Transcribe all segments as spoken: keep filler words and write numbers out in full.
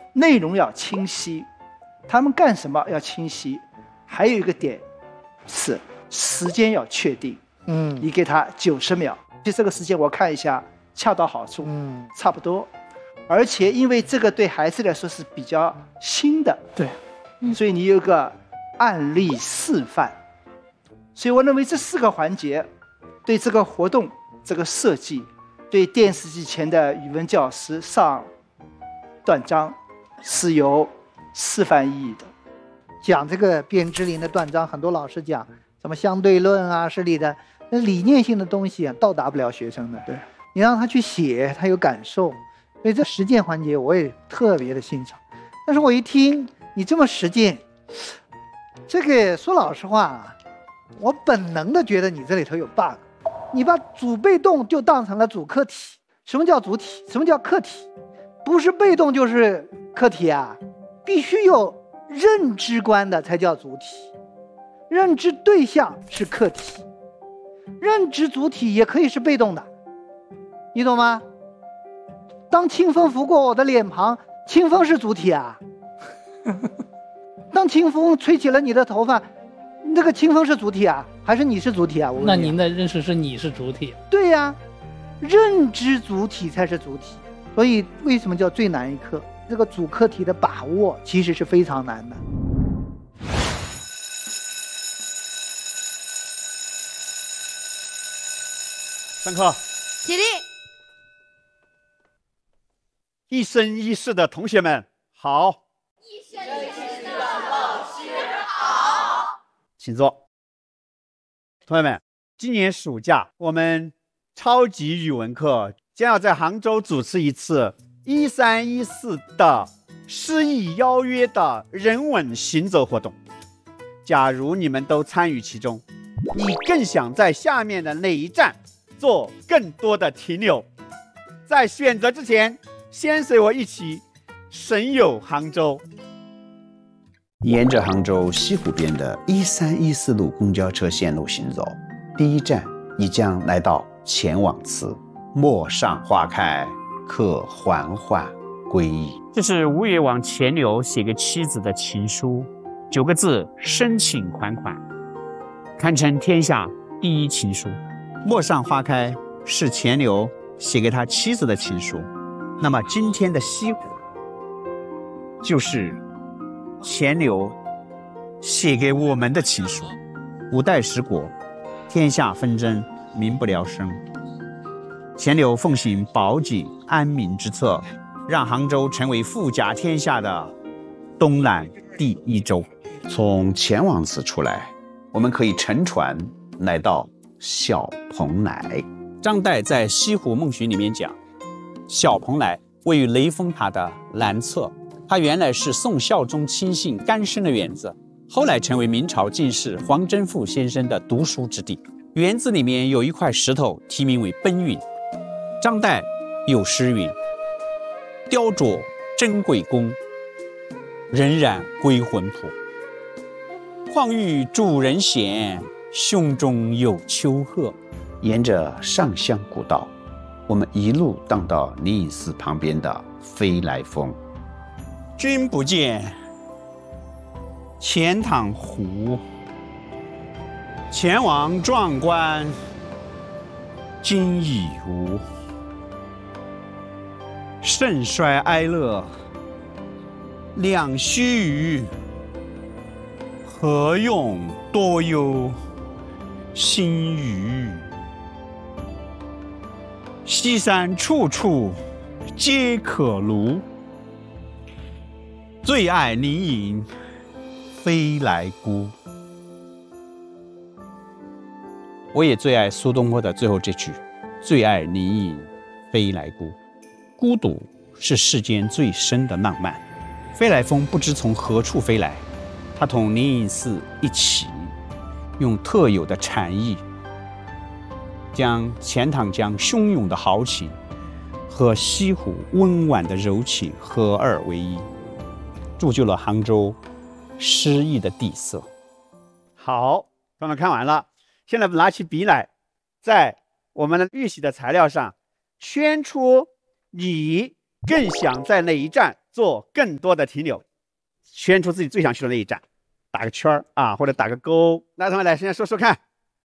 内容要清晰，他们干什么要清晰。还有一个点是时间要确定， 嗯， 你给他九十秒，就这个时间我看一下恰到好处， 嗯， 差不多。而且因为这个对孩子来说是比较新的， 对， 所以你有个案例示范。所以我认为这四个环节对这个活动这个设计，对电视机前的语文教师上断章是有示范意义的。 讲这个卞之琳的断章，很多老师讲什么相对论啊是理的，那理念性的东西啊到达不了学生的。 对， 你让他去写，他有感受，所以这实践环节我也特别的欣赏。但是我一听你这么实践，这个说老实话啊，我本能的觉得你这里头有 bug。你把主被动就当成了主客体。什么叫主体？什么叫客体？不是被动就是客体啊，必须有认知观的才叫主体，认知对象是客体，认知主体也可以是被动的，你懂吗？当清风拂过我的脸庞，清风是主体啊。当清风吹起了你的头发，那个清风是主体啊，还是你是主体啊？我那您的认识是你是主体？ 对呀、啊，认知主体才是主体。所以为什么叫最难一课？这个主客体的把握其实是非常难的。 上课， 起立。 一生一世的同学们好。 一生一世的老师好。 请坐。同学们，今年暑假我们超级语文课将要在杭州主持一次一三一四的诗意邀约的人文行走活动。假如你们都参与其中，你更想在下面的哪一站做更多的停留？在选择之前，先随我一起神游杭州。 沿着杭州西湖边的一三一四路公交车线路行走，第一站你将来到前往词。陌上花开，可缓缓归矣。 这是吴越王钱镠写给妻子的情书，九个字，深情款款，堪称天下第一情书。 陌上花开是钱镠写给他妻子的情书，那么今天的西湖就是钱镠写给我们的情书。五代十国，天下纷争，民不聊生。钱镠奉行保己安民之策，让杭州成为富甲天下的东南第一州。从前往此出来，我们可以乘船来到小蓬莱。 张岱在《西湖梦寻》里面讲，小蓬莱位于雷峰塔的南侧，它原来是宋孝宗亲信甘生的园子，后来成为明朝进士黄贞富先生的读书之地。园子里面有一块石头，题名为奔云。张岱有诗云：雕琢珍贵工，荏苒归魂魄。况遇主人闲，胸中有丘壑。 沿着上香古道，我们一路荡到灵隐寺旁边的飞来峰。 君不见，钱塘湖。前往壮观，今已无。盛衰哀乐两须臾，何用多忧心语。西山处处皆可庐，最爱灵隐飞来孤。我也最爱苏东坡的最后这句：最爱灵隐飞来孤。孤独是世间最深的浪漫。飞来峰不知从何处飞来，它同灵隐寺一起，用特有的禅意，将钱塘江汹涌的豪情和西湖温婉的柔情合二为一，铸就了杭州诗意的底色。 好，刚刚看完了，现在拿起笔来，在我们的预习的材料上圈出你更想在哪一站做更多的停留，选出自己最想去的那一站，打个圈儿啊，或者打个勾。来，同学来，现在说说看。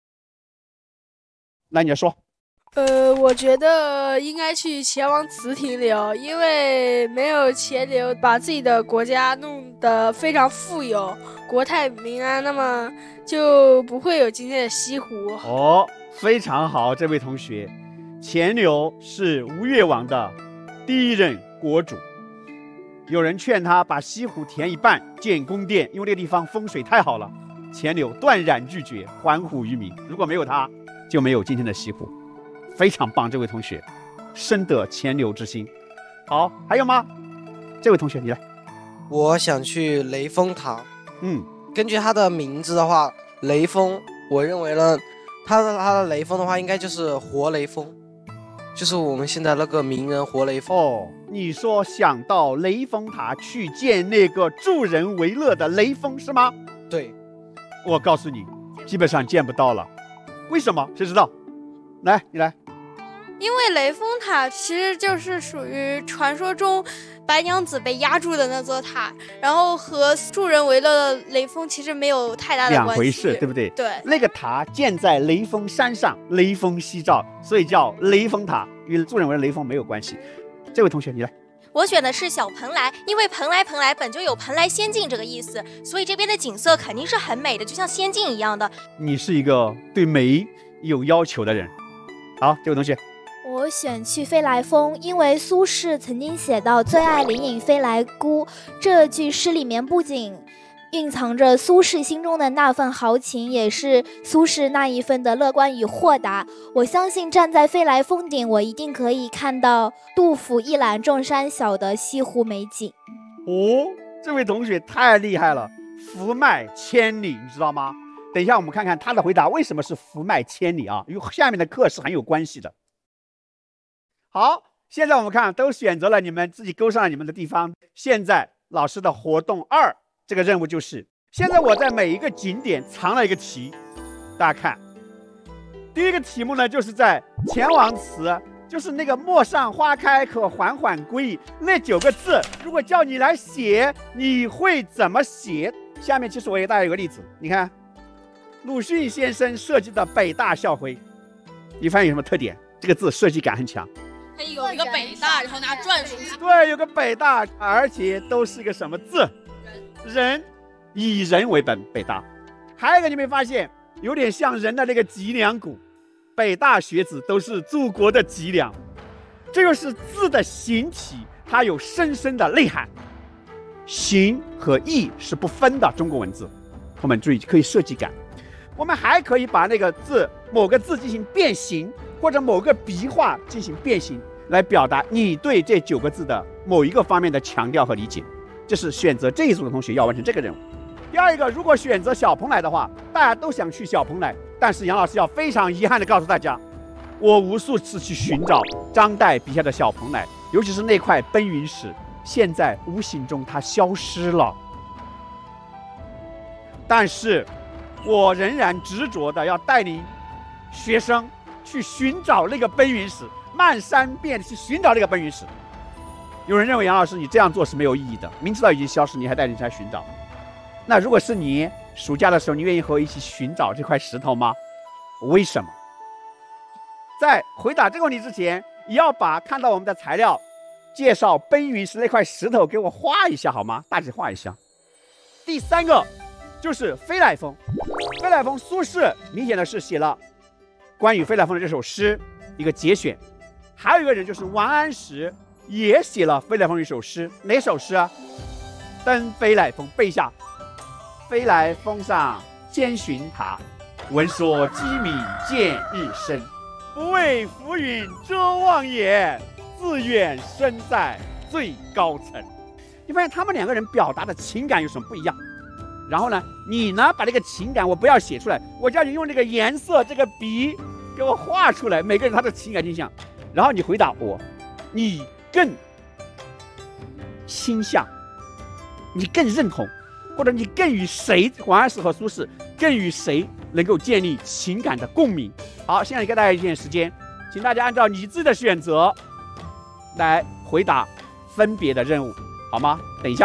来，你说。 呃，我觉得应该去前往此停留，因为没有钱流，把自己的国家弄得非常富有，国泰民安，那么就不会有今天的西湖。 哦，非常好，这位同学，钱镠是吴越王的第一任国主，有人劝他把西湖填一半建宫殿，因为这个地方风水太好了。钱镠断然拒绝，还虎于民。如果没有他，就没有今天的西湖。非常棒，这位同学，深得钱镠之心。好，还有吗？这位同学，你来。 我想去雷峰塔。 嗯， 根据它的名字的话，雷锋，我认为呢，它的它的雷锋的话，应该就是活雷锋，就是我们现在那个名人活雷锋。 哦，你说想到雷峰塔去见那个助人为乐的雷锋是吗？ 对， 我告诉你，基本上见不到了。为什么？谁知道？来，你来。 因为雷峰塔其实就是属于传说中白娘子被压住的那座塔，然后和助人为乐的雷锋其实没有太大的关系， 两回事，对不对？ 对， 那个塔建在雷峰山上，雷锋夕照，所以叫雷峰塔，与助人为乐雷锋没有关系。这位同学，你来。 我选的是小蓬莱，因为蓬莱蓬莱本就有蓬莱仙境这个意思，所以这边的景色肯定是很美的，就像仙境一样的。 你是一个对美有要求的人。好，这位同学。 我选去飞来峰，因为苏轼曾经写到最爱林隐飞来孤，这句诗里面不仅蕴藏着苏轼心中的那份豪情，也是苏轼那一份的乐观与豁达。我相信站在飞来峰顶，我一定可以看到杜甫一览众山小的西湖美景。 哦，这位同学太厉害了，福脉千里，你知道吗？等一下我们看看他的回答为什么是福脉千里啊，与下面的课是很有关系的。好，现在我们看都选择了你们自己勾上了你们的地方。现在老师的活动二，这个任务就是，现在我在每一个景点藏了一个题，大家看，第一个题目呢，就是在前王词，就是那个陌上花开可缓缓归那九个字，如果叫你来写，你会怎么写？下面其实我给大家有个例子，你看鲁迅先生设计的北大校徽，你发现有什么特点？这个字设计感很强。 它有一个北大，然后拿篆书写。 对，有个北大，而且都是一个什么字？人，以人为本，北大。还有一个，你没发现有点像人的那个脊梁骨？北大学子都是祖国的脊梁。这就是字的形体，它有深深的内涵。形和意是不分的，中国文字。朋友们注意，可以设计感。我们还可以把那个字某个字进行变形，或者某个笔画进行变形，来表达你对这九个字的某一个方面的强调和理解。这是选择这一组的同学要完成这个任务。第二一个，如果选择小蓬莱的话，大家都想去小蓬莱，但是杨老师要非常遗憾地告诉大家，我无数次去寻找张岱笔下的小蓬莱，尤其是那块奔云石，现在无形中它消失了。但是我仍然执着的要带领学生去寻找那个奔云石，漫山遍去寻找那个奔云石。有人认为杨老师你这样做是没有意义的，明知道已经消失，你还带人家寻找。那如果是你，暑假的时候，你愿意和我一起寻找这块石头吗？为什么？在回答这个问题之前，也要把看到我们的材料介绍奔云石那块石头给我画一下好吗？大致画一下。第三个就是飞来峰。飞来峰，苏轼明显的是写了关于飞来峰的这首诗一个节选，还有一个人就是王安石，也写了飞来峰一首诗。哪首诗啊？登飞来峰，背一下。飞来峰上见寻塔，闻说鸡鸣见日升。不为浮云遮望眼，自愿身在最高层。你发现他们两个人表达的情感有什么不一样？然后呢，你呢把这个情感我不要写出来，我叫你用这个颜色这个笔给我画出来，每个人他的情感倾向，然后你回答我，你更倾向，你更认同，或者你更与谁，王安石和苏轼更与谁能够建立情感的共鸣。好，现在给大家一点时间，请大家按照你自己的选择来回答分别的任务。 好吗？等一下。